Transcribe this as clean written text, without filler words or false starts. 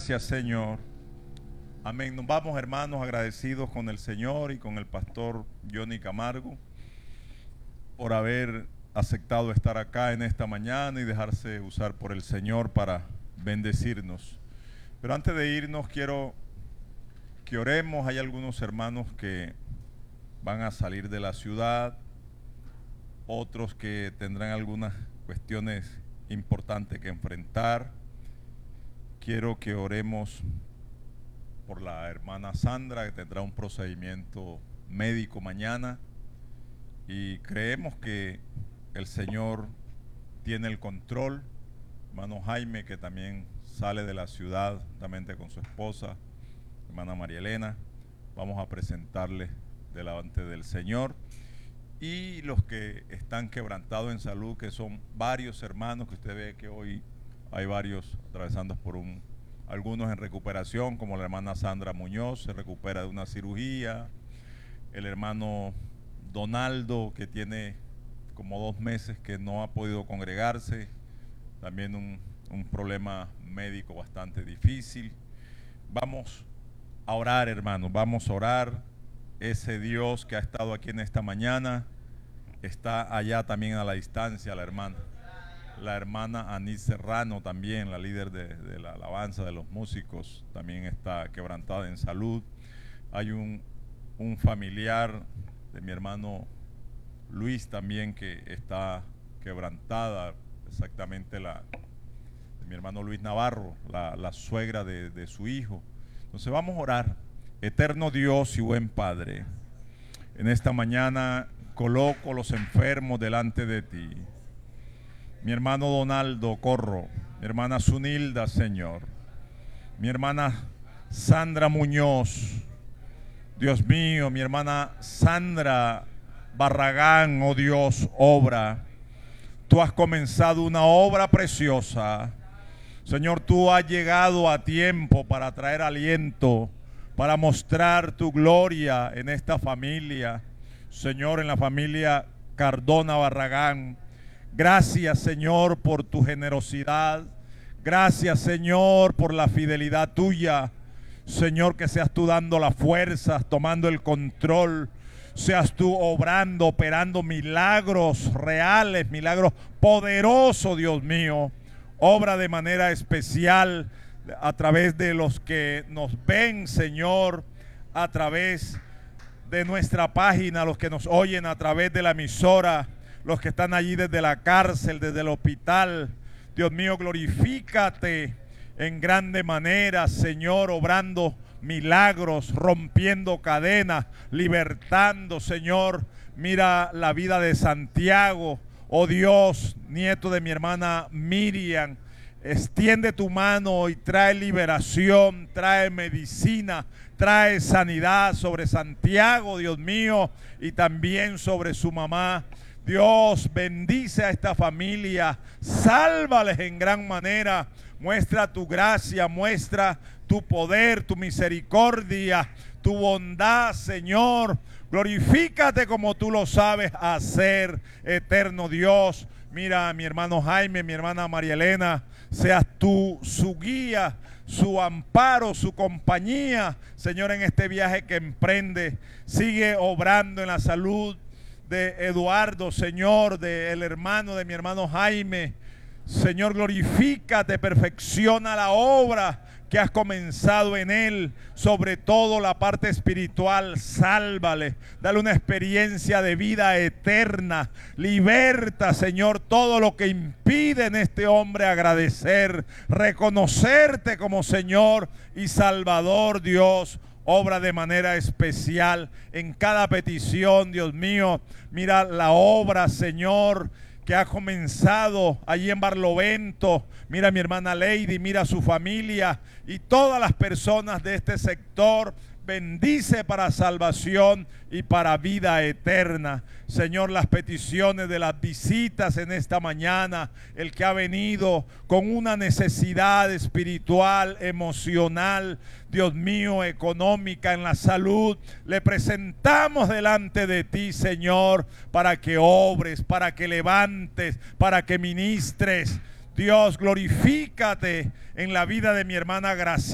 Gracias, Señor. Amén. Nos vamos, hermanos, agradecidos con el Señor y con el pastor Johnny Camargo por haber aceptado estar acá en esta mañana y dejarse usar por el Señor para bendecirnos. Pero antes de irnos, quiero que oremos. Hay algunos hermanos que van a salir de la ciudad, otros que tendrán algunas cuestiones importantes que enfrentar. Quiero que oremos por la hermana Sandra, que tendrá un procedimiento médico mañana, y creemos que el Señor tiene el control. Hermano Jaime, que también sale de la ciudad juntamente con su esposa, hermana María Elena, vamos a presentarle delante del Señor. Y los que están quebrantados en salud, que son varios hermanos, que usted ve que hoy hay varios atravesando por algunos en recuperación, como la hermana Sandra Muñoz, se recupera de una cirugía, el hermano Donaldo, que tiene como 2 meses que no ha podido congregarse, también un problema médico bastante difícil. Vamos a orar, hermanos, vamos a orar. Ese Dios que ha estado aquí en esta mañana está allá también a la distancia. La hermana Anís Serrano también, la líder de la alabanza de los músicos, también está quebrantada en salud. Hay un familiar de mi hermano Luis también que está quebrantada, exactamente de mi hermano Luis Navarro, la suegra de su hijo. Entonces vamos a orar. Eterno Dios y buen Padre, en esta mañana coloco los enfermos delante de ti. Mi hermano Donaldo Corro, mi hermana Zunilda, Señor, mi hermana Sandra Muñoz, Dios mío, mi hermana Sandra Barragán, oh Dios, obra. Tú has comenzado una obra preciosa. Señor, tú has llegado a tiempo para traer aliento, para mostrar tu gloria en esta familia, Señor, en la familia Cardona Barragán. Gracias, Señor, por tu generosidad. Gracias, Señor, por la fidelidad tuya. Señor, que seas tú dando las fuerzas, tomando el control. Seas tú obrando, operando milagros reales, milagros poderosos, Dios mío. Obra de manera especial a través de los que nos ven, Señor, a través de nuestra página, los que nos oyen a través de la emisora, los que están allí desde la cárcel, desde el hospital. Dios mío, glorifícate en grande manera, Señor, obrando milagros, rompiendo cadenas, libertando, Señor. Mira la vida de Santiago, oh Dios, nieto de mi hermana Miriam. Extiende tu mano y trae liberación, trae medicina, trae sanidad sobre Santiago, Dios mío, y también sobre su mamá. Dios, bendice a esta familia, sálvales en gran manera, muestra tu gracia, muestra tu poder, tu misericordia, tu bondad, Señor. Glorifícate como tú lo sabes hacer, eterno Dios. Mira a mi hermano Jaime, mi hermana María Elena, seas tú su guía, su amparo, su compañía, Señor, en este viaje que emprende. Sigue obrando en la salud de Eduardo, Señor, del hermano de mi hermano Jaime. Señor, glorifícate, perfecciona la obra que has comenzado en él, sobre todo la parte espiritual. Sálvale, dale una experiencia de vida eterna. Liberta, Señor, todo lo que impide en este hombre agradecer, reconocerte como Señor y Salvador. Dios, obra de manera especial en cada petición, Dios mío. Mira la obra, Señor, que ha comenzado allí en Barlovento. Mira a mi hermana Lady, mira a su familia y todas las personas de este sector. Bendice para salvación y para vida eterna. Señor, las peticiones de las visitas en esta mañana, el que ha venido con una necesidad espiritual, emocional, Dios mío, económica, en la salud, le presentamos delante de ti, Señor, para que obres, para que levantes, para que ministres. Dios, glorifícate en la vida de mi hermana Graciela.